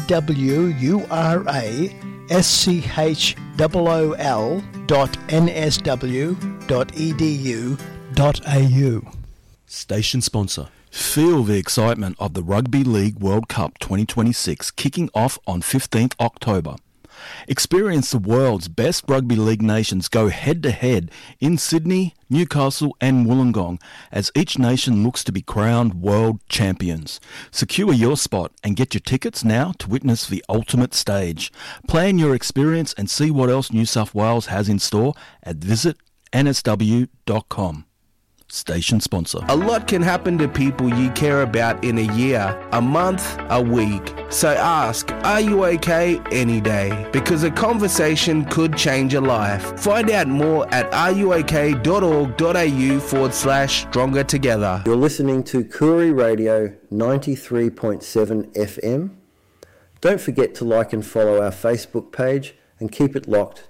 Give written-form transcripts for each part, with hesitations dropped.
swurschol.nsw.edu.au. Station sponsor. Feel the excitement of the Rugby League World Cup 2026 kicking off on 15th October. Experience the world's best rugby league nations go head-to-head in Sydney, Newcastle and Wollongong as each nation looks to be crowned world champions. Secure your spot and get your tickets now to witness the ultimate stage. Plan your experience and see what else New South Wales has in store at visitnsw.com. Station sponsor. A lot can happen to people you care about in a year, a month, a week. So ask, are you okay any day? Because a conversation could change a life. Find out more at areyook.org.au/stronger together. You're listening to Koori Radio 93.7 FM. Don't forget to like and follow our Facebook page and keep it locked.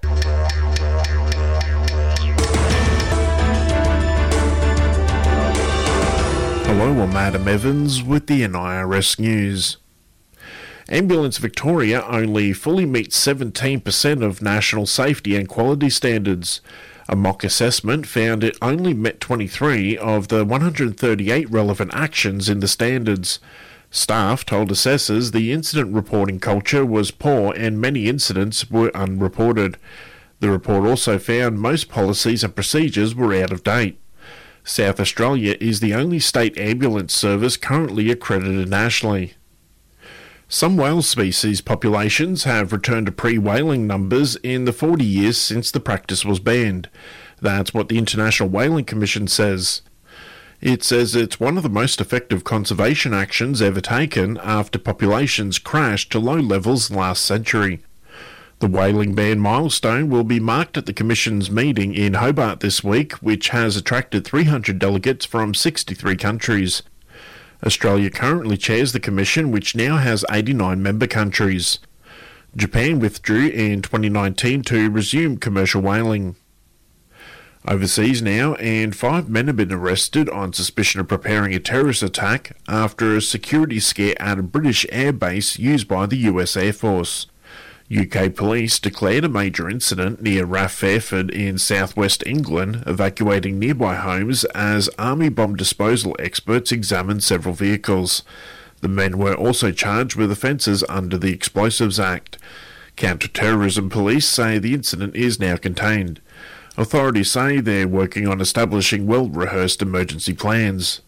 Hello, I'm Adam Evans with the NIRS News. Ambulance Victoria only fully meets 17% of national safety and quality standards. A mock assessment found it only met 23 of the 138 relevant actions in the standards. Staff told assessors the incident reporting culture was poor and many incidents were unreported. The report also found most policies and procedures were out of date. South Australia is the only state ambulance service currently accredited nationally. Some whale species populations have returned to pre-whaling numbers in the 40 years since the practice was banned. That's what the International Whaling Commission says. It says it's one of the most effective conservation actions ever taken after populations crashed to low levels last century. The whaling ban milestone will be marked at the Commission's meeting in Hobart this week, which has attracted 300 delegates from 63 countries. Australia currently chairs the Commission, which now has 89 member countries. Japan withdrew in 2019 to resume commercial whaling. Overseas now, and 5 men have been arrested on suspicion of preparing a terrorist attack after a security scare at a British air base used by the US Air Force. UK police declared a major incident near RAF Fairford in southwest England, evacuating nearby homes as army bomb disposal experts examined several vehicles. The men were also charged with offences under the Explosives Act. Counter-terrorism police say the incident is now contained. Authorities say they're working on establishing well-rehearsed emergency plans.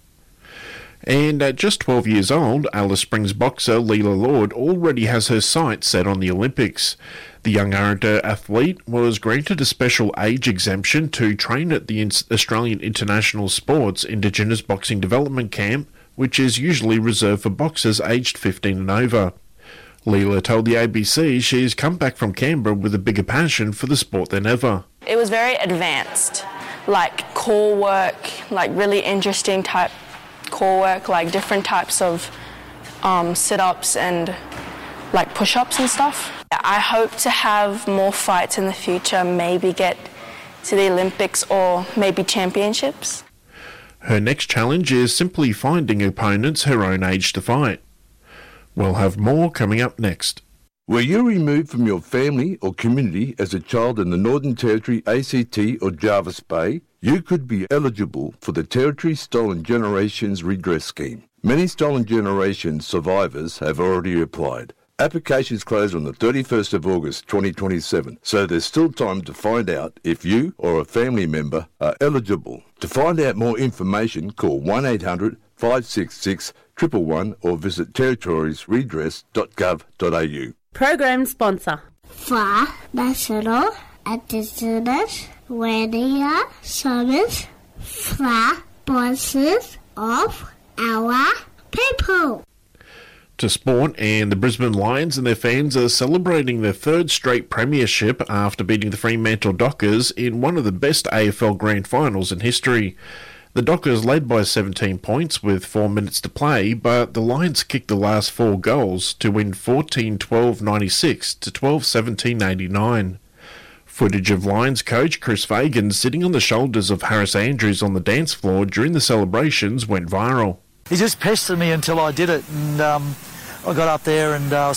And at just 12 years old, Alice Springs boxer Leila Lord already has her sights set on the Olympics. The young amateur athlete was granted a special age exemption to train at the Australian International Sports Indigenous Boxing Development Camp, which is usually reserved for boxers aged 15 and over. Leila told the ABC she's come back from Canberra with a bigger passion for the sport than ever. It was very advanced, like core work, like really interesting type core work, like different types of sit-ups and like push-ups and stuff. I hope to have more fights in the future, maybe get to the Olympics or maybe championships. Her next challenge is simply finding opponents her own age to fight. We'll have more coming up next. Were you removed from your family or community as a child in the Northern Territory, ACT or Jervis Bay? You could be eligible for the Territory Stolen Generations Redress Scheme. Many Stolen Generations survivors have already applied. Applications close on the 31st of August 2027, so there's still time to find out if you or a family member are eligible. To find out more information, call 1800 566 111 or visit territoriesredress.gov.au. Program sponsor. For National Indigenous Radio Service for voices of our people. To sport, and the Brisbane Lions and their fans are celebrating their third straight premiership after beating the Fremantle Dockers in one of the best AFL Grand Finals in history. The Dockers led by 17 points with 4 minutes to play, but the Lions kicked the last 4 goals to win 14-12-96 to 12-17-89. Footage of Lions coach Chris Fagan sitting on the shoulders of Harris Andrews on the dance floor during the celebrations went viral. He just pestered me until I did it, and I got up there and